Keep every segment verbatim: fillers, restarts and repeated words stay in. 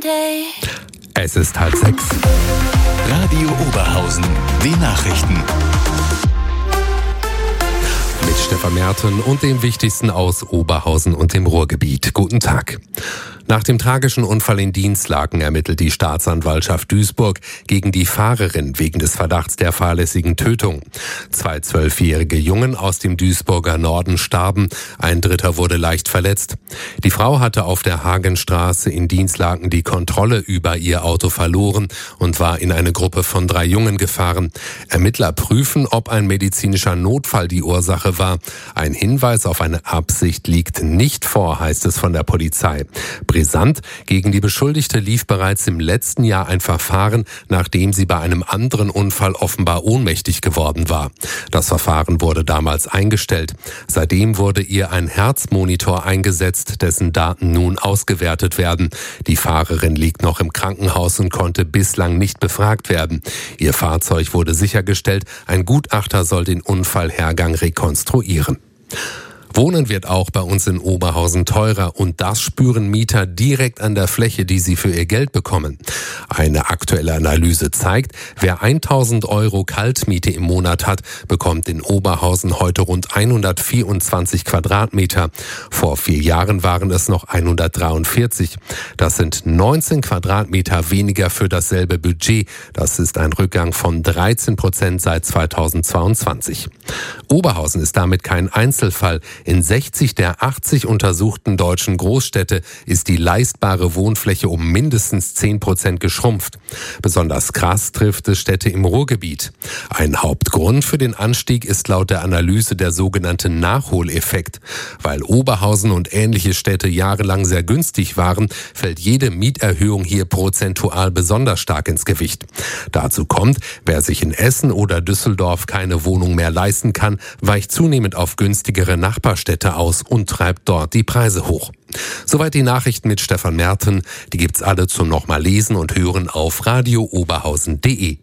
Es ist halb sechs. Radio Oberhausen, die Nachrichten. Mit Stefan Merten und dem Wichtigsten aus Oberhausen und dem Ruhrgebiet. Guten Tag. Nach dem tragischen Unfall in Dinslaken ermittelt die Staatsanwaltschaft Duisburg gegen die Fahrerin wegen des Verdachts der fahrlässigen Tötung. Zwei zwölfjährige Jungen aus dem Duisburger Norden starben, ein dritter wurde leicht verletzt. Die Frau hatte auf der Hagenstraße in Dinslaken die Kontrolle über ihr Auto verloren und war in eine Gruppe von drei Jungen gefahren. Ermittler prüfen, ob ein medizinischer Notfall die Ursache war. Ein Hinweis auf eine Absicht liegt nicht vor, heißt es von der Polizei. Brisant, gegen die Beschuldigte lief bereits im letzten Jahr ein Verfahren, nachdem sie bei einem anderen Unfall offenbar ohnmächtig geworden war. Das Verfahren wurde damals eingestellt. Seitdem wurde ihr ein Herzmonitor eingesetzt, dessen Daten nun ausgewertet werden. Die Fahrerin liegt noch im Krankenhaus und konnte bislang nicht befragt werden. Ihr Fahrzeug wurde sichergestellt. Ein Gutachter soll den Unfallhergang rekonstruieren. Wohnen wird auch bei uns in Oberhausen teurer und das spüren Mieter direkt an der Fläche, die sie für ihr Geld bekommen. Eine aktuelle Analyse zeigt, wer tausend Euro Kaltmiete im Monat hat, bekommt in Oberhausen heute rund hundertvierundzwanzig Quadratmeter. Vor vier Jahren waren es noch hundertdreiundvierzig. Das sind neunzehn Quadratmeter weniger für dasselbe Budget. Das ist ein Rückgang von dreizehn Prozent seit zweitausendzweiundzwanzig. Oberhausen ist damit kein Einzelfall. In sechzig der achtzig untersuchten deutschen Großstädte ist die leistbare Wohnfläche um mindestens zehn Prozent geschrumpft. Besonders krass trifft es Städte im Ruhrgebiet. Ein Hauptgrund für den Anstieg ist laut der Analyse der sogenannte Nachholeffekt. Weil Oberhausen und ähnliche Städte jahrelang sehr günstig waren, fällt jede Mieterhöhung hier prozentual besonders stark ins Gewicht. Dazu kommt, wer sich in Essen oder Düsseldorf keine Wohnung mehr leisten kann, weicht zunehmend auf günstigere Nachbarn Städte aus und treibt dort die Preise hoch. Soweit die Nachrichten mit Stefan Merten. Die gibt's alle zum nochmal lesen und hören auf radio oberhausen punkt de.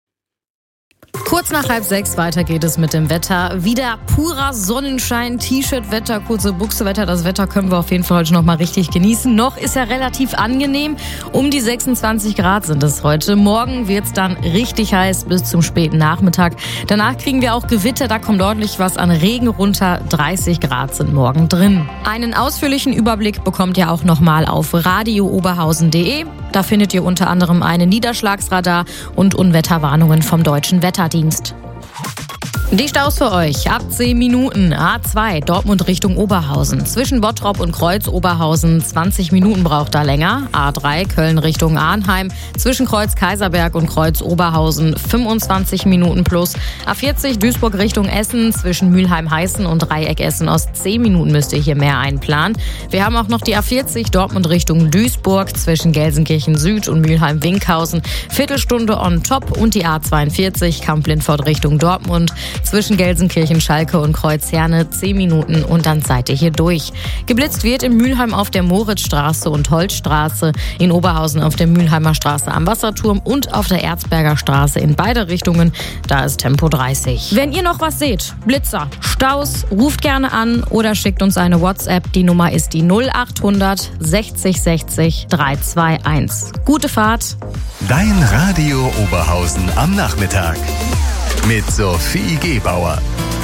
Kurz nach halb sechs weiter geht es mit dem Wetter. Wieder purer Sonnenschein, T-Shirt-Wetter, kurze Buchse-Wetter. Das Wetter können wir auf jeden Fall heute noch mal richtig genießen. Noch ist ja relativ angenehm. Um die sechsundzwanzig Grad sind es heute. Morgen wird es dann richtig heiß bis zum späten Nachmittag. Danach kriegen wir auch Gewitter. Da kommt ordentlich was an Regen runter. dreißig Grad sind morgen drin. Einen ausführlichen Überblick bekommt ihr auch noch mal auf radio oberhausen punkt de. Da findet ihr unter anderem einen Niederschlagsradar und Unwetterwarnungen vom Deutschen Wetterdienst. Die Staus für euch. Ab zehn Minuten. A zwei, Dortmund Richtung Oberhausen. Zwischen Bottrop und Kreuz Oberhausen. zwanzig Minuten braucht da länger. A drei, Köln Richtung Arnheim. Zwischen Kreuz Kaiserberg und Kreuz Oberhausen. fünfundzwanzig Minuten plus. A vierzig, Duisburg Richtung Essen. Zwischen Mülheim-Heißen und Dreieck Essen-Ost. zehn Minuten müsst ihr hier mehr einplanen. Wir haben auch noch die A vierzig, Dortmund Richtung Duisburg. Zwischen Gelsenkirchen Süd und Mülheim-Winkhausen. Viertelstunde on top. Und die A zweiundvierzig, Kamp-Lindfort Richtung Dortmund. Zwischen Gelsenkirchen, Schalke und Kreuzherne zehn Minuten und dann seid ihr hier durch. Geblitzt wird in Mülheim auf der Moritzstraße und Holzstraße, in Oberhausen auf der Mülheimer Straße am Wasserturm und auf der Erzberger Straße in beide Richtungen. Da ist Tempo dreißig. Wenn ihr noch was seht, Blitzer, Staus, ruft gerne an oder schickt uns eine WhatsApp. Die Nummer ist die null achthundert sechzig sechzig dreihunderteinundzwanzig. Gute Fahrt. Dein Radio Oberhausen am Nachmittag. Mit Sophie Gebauer.